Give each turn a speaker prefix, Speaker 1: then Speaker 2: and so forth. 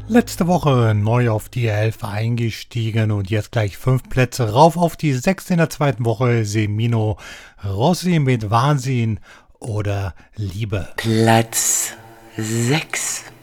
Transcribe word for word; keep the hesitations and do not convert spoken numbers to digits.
Speaker 1: Letzte Woche neu auf die elf eingestiegen und jetzt gleich fünf Plätze rauf auf die sechs in der zweiten Woche. Semino Rossi mit Wahnsinn oder Liebe.
Speaker 2: Platz sechs.